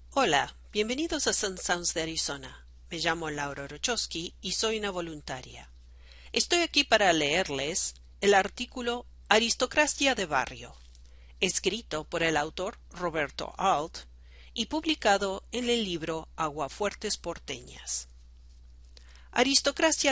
Hola, bienvenidos a Sun Sounds de Arizona. Me llamo Laura Rochowski y soy una voluntaria. Estoy aquí para leerles el artículo Aristocracia de Barrio, escrito por el autor Roberto Alt y publicado en el libro Aguafuertes Porteñas. Aristocracia